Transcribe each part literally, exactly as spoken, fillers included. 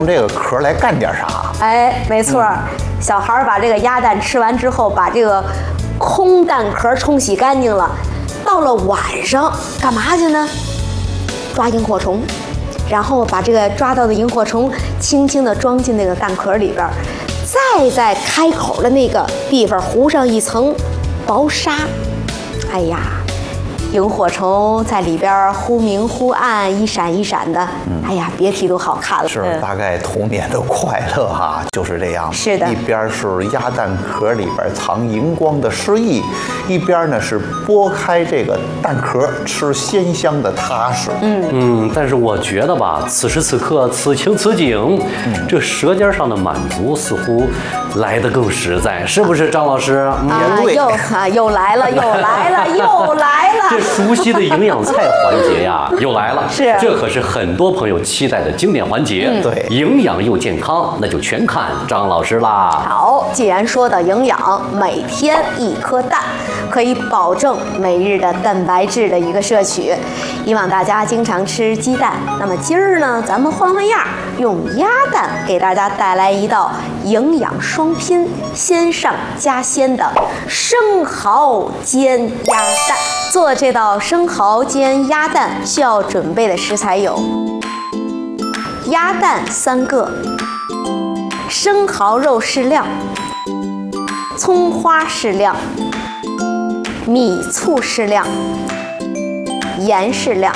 这个壳来干点啥？ 哎，没错，嗯、小孩把这个鸭蛋吃完之后，把这个空蛋壳冲洗干净了，到了晚上干嘛去呢？抓萤火虫，然后把这个抓到的萤火虫轻轻地装进那个蛋壳里边，再在开口的那个地方糊上一层薄纱。哎呀！萤火虫在里边忽明忽暗，一闪一闪的，嗯、哎呀，别提多好看了。 是，大概童年的快乐哈，就是这样。 是的， 一边是鸭蛋壳里边藏荧光的诗意，一边呢是剥开这个蛋壳吃鲜香的踏实。 嗯嗯，但是我觉得吧，此时此刻，此情此景，嗯、这舌尖上的满足似乎来得更实在，是不是，张老师？ 嗯、啊，又啊，又来了，又来了，又来了。 熟悉的营养菜环节呀，又来了。 是， 这可是很多朋友期待的经典环节。 嗯、 对， 营养又健康，那就全看张老师啦。 好，既然说到营养，每天一颗蛋可以保证每日的蛋白质的一个摄取。以往大家经常吃鸡蛋，那么今儿呢，咱们换换样，用鸭蛋给大家带来一道营养双拼、鲜上加鲜的生蚝煎鸭蛋。做这道生蚝煎鸭蛋需要准备的食材有：鸭蛋三个，生蚝肉适量，葱花适量，米醋适量，盐适量。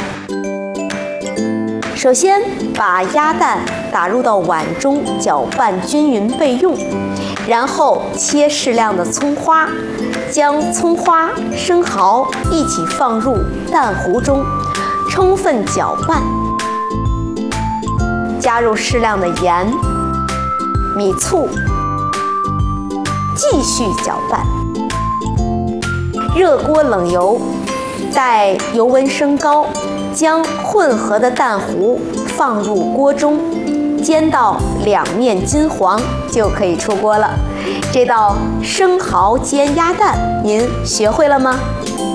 首先把鸭蛋打入到碗中，搅拌均匀备用，然后切适量的葱花，将葱花、生蚝一起放入蛋糊中，充分搅拌，加入适量的盐、米醋，继续搅拌。热锅冷油，待油温升高，将混合的蛋糊放入锅中，煎到两面金黄就可以出锅了。这道生蚝煎鸭蛋，您学会了吗？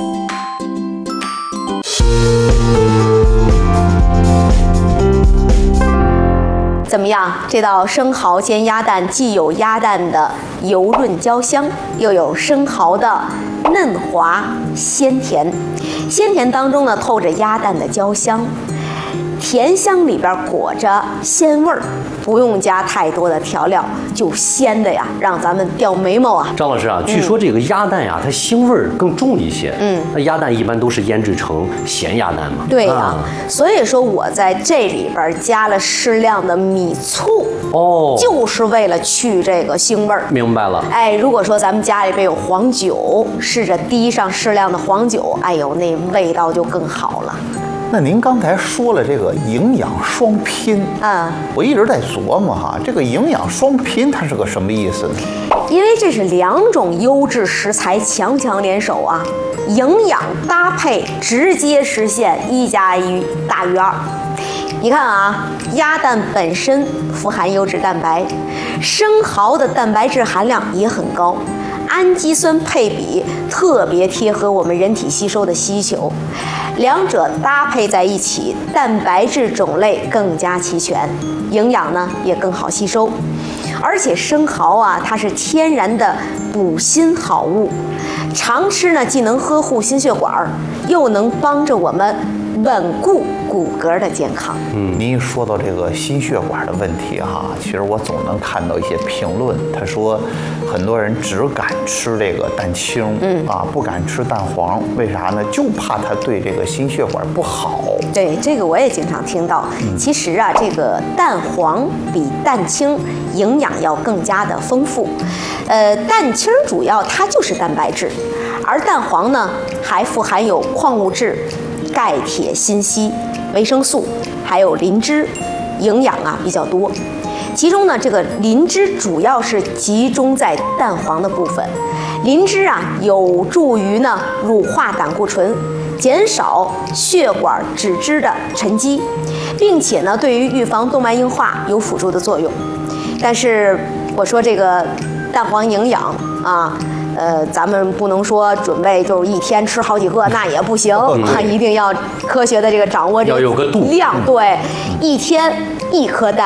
怎么样？这道生蚝煎鸭蛋既有鸭蛋的油润焦香，又有生蚝的嫩滑鲜甜。鲜甜当中呢，透着鸭蛋的焦香，甜香里边裹着鲜味儿，不用加太多的调料，就鲜的呀，让咱们掉眉毛啊！ 张老师啊，据说这个鸭蛋呀，它腥味儿更重一些。嗯，那鸭蛋一般都是腌制成咸鸭蛋嘛。 对呀、啊，所以说我在这里边加了适量的米醋。 哦， 就是为了去这个腥味儿。 明白了。 哎，如果说咱们家里边有黄酒，试着滴上适量的黄酒，哎呦，那味道就更好了。 那您刚才说了这个营养双拼， 嗯， 我一直在琢磨哈，这个营养双拼它是个什么意思呢？ 因为这是两种优质食材强强联手啊，营养搭配直接实现一加一大于二。你看啊，鸭蛋本身富含优质蛋白，生蚝的蛋白质含量也很高，氨基酸配比特别贴合我们人体吸收的需求，两者搭配在一起，蛋白质种类更加齐全，营养呢也更好吸收。而且生蚝啊，它是天然的补心好物，常吃呢既能呵护心血管，又能帮着我们稳固骨骼的健康。 嗯，您一说到这个心血管的问题哈，其实我总能看到一些评论，他说很多人只敢吃这个蛋清，嗯啊，不敢吃蛋黄，为啥呢？就怕它对这个心血管不好。 对，这个我也经常听到。嗯、其实啊，这个蛋黄比蛋清营养要更加的丰富。呃，蛋清主要它就是蛋白质，而蛋黄呢还富含有矿物质、钙、铁、锌、硒、维生素，还有磷脂，营养啊比较多。其中呢，这个磷脂主要是集中在蛋黄的部分。磷脂啊，有助于呢乳化胆固醇，减少血管脂质的沉积，并且呢，对于预防动脉硬化有辅助的作用。但是我说这个蛋黄营养啊。呃，咱们不能说准备就是一天吃好几个，那也不行啊，一定要科学的这个掌握这个量。对，一天一颗蛋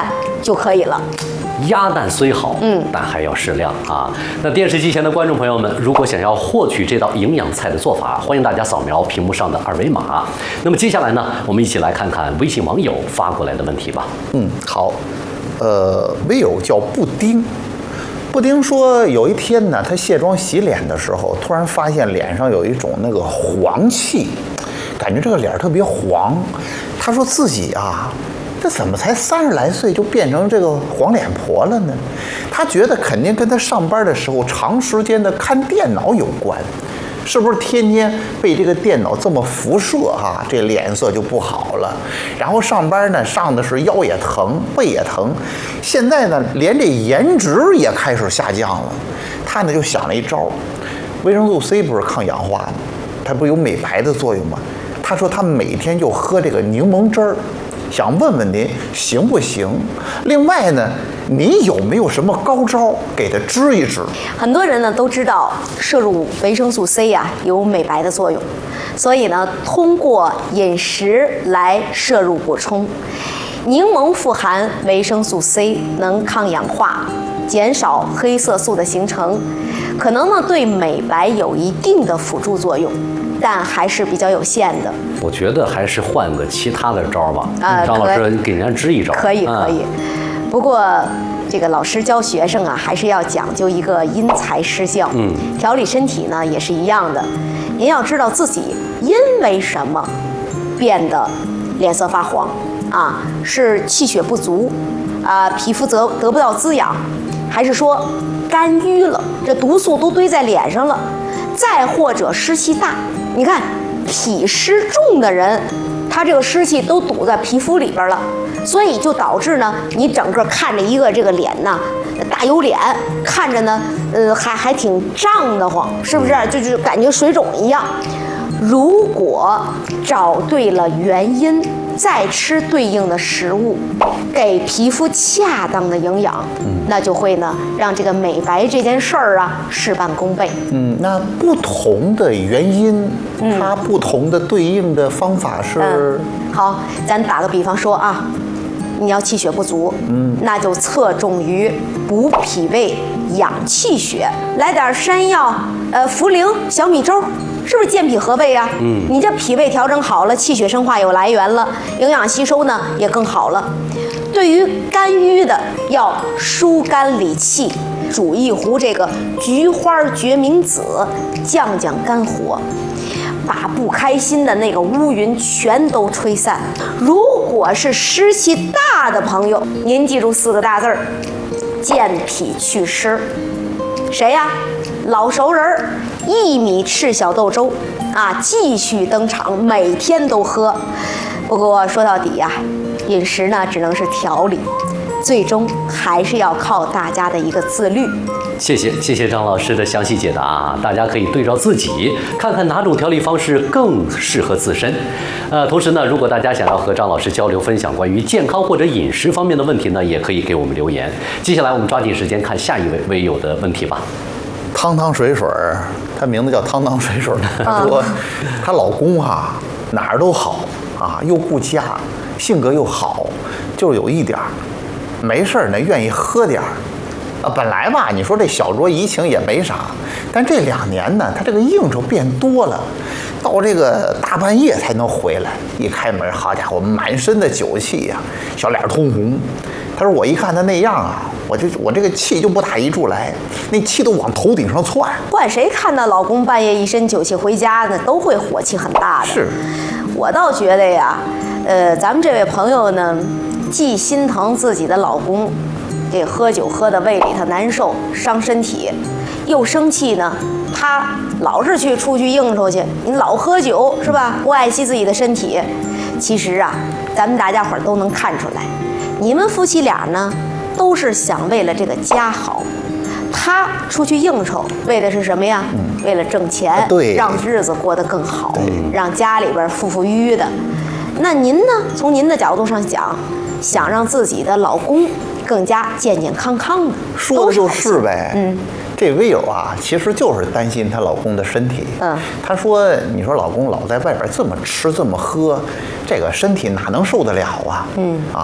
就可以了。 鸭蛋虽好，嗯，但还要适量啊。那电视机前的观众朋友们，如果想要获取这道营养菜的做法，欢迎大家扫描屏幕上的二维码。那么接下来呢，我们一起来看看微信网友发过来的问题吧。 嗯，好，呃，微友叫布丁。布丁说，有一天呢，他卸妆洗脸的时候，突然发现脸上有一种那个黄气，感觉这个脸特别黄。他说自己啊，这怎么才三十来岁就变成这个黄脸婆了呢？他觉得肯定跟他上班的时候长时间的看电脑有关。是不是天天被这个电脑这么辐射哈、啊，这脸色就不好了？然后上班呢，上的是腰也疼，背也疼，现在呢，连这颜值也开始下降了。他呢就想了一招，维生素 C 不是抗氧化吗？它不是有美白的作用吗？他说他每天就喝这个柠檬汁儿。想问问您行不行？另外呢，你有没有什么高招给他支一支？ 很多人呢都知道摄入维生素 C 呀、啊、有美白的作用，所以呢通过饮食来摄入补充。柠檬富含维生素 C， 能抗氧化，减少黑色素的形成，可能呢对美白有一定的辅助作用。但还是比较有限的。 我觉得还是换个其他的招吧。 啊、呃， 张老师给人家支一招。 可以可以。嗯、不过这个老师教学生啊，还是要讲究一个因材施教。嗯，调理身体呢也是一样的。您要知道自己因为什么变得脸色发黄啊？是气血不足啊，皮肤得得不到滋养，还是说肝郁了？这毒素都堆在脸上了，再或者湿气大。你看，脾湿重的人，他这个湿气都堵在皮肤里边了，所以就导致呢，你整个看着一个这个脸呢，大油脸，看着呢，呃，还还挺胀得慌，是不是？就是感觉水肿一样。如果找对了原因，再吃对应的食物，给皮肤恰当的营养，嗯、那就会呢让这个美白这件事儿啊事半功倍。 嗯，那不同的原因，嗯、它不同的对应的方法是、 嗯、好，咱打个比方说啊，你要气血不足，嗯，那就侧重于补脾胃、养气血，来点山药、呃茯苓、小米粥。是不是健脾和胃啊？嗯，你这脾胃调整好了，气血生化有来源了，营养吸收呢也更好了。对于肝郁的，要疏肝理气，煮一壶这个菊花决明子，降降肝火，把不开心的那个乌云全都吹散。如果是湿气大的朋友，您记住四个大字儿：健脾祛湿。谁呀？老熟人儿，薏米赤小豆粥啊，继续登场，每天都喝。不过说到底呀、啊，饮食呢只能是调理，最终还是要靠大家的一个自律。 谢谢谢谢张老师的详细解答啊！大家可以对照自己，看看哪种调理方式更适合自身。呃，同时呢，如果大家想要和张老师交流分享关于健康或者饮食方面的问题呢，也可以给我们留言。接下来我们抓紧时间看下一位微友的问题吧。 汤汤水水，她名字叫汤汤水水。她说，她老公哈、啊、哪儿都好啊，又顾家，性格又好，就是有一点儿，没事儿呢愿意喝点儿。啊，本来吧，你说这小酌怡情也没啥，但这两年呢，他这个应酬变多了，到这个大半夜才能回来。一开门，好家伙，满身的酒气呀、啊，小脸通红。他说我一看他那样啊，我就我这个气就不打一处来，那气都往头顶上窜。 管谁看到老公半夜一身酒气回家呢，都会火气很大的。 是， 我倒觉得呀，呃，咱们这位朋友呢，既心疼自己的老公。这喝酒喝的胃里头难受，伤身体，又生气呢。他老是去出去应酬去，你老喝酒是吧？不爱惜自己的身体。其实啊，咱们大家伙都能看出来，你们夫妻俩呢，都是想为了这个家好。他出去应酬，为的是什么呀？嗯、为了挣钱， 对， 让日子过得更好，让家里边富富裕裕的。那您呢？从您的角度上讲，想让自己的老公更加健健康康的， 说的就是呗。嗯，这微友啊，其实就是担心她老公的身体。嗯，她说：“你说老公老在外边这么吃这么喝，这个身体哪能受得了啊？”嗯，啊，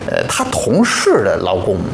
呃，她同事的老公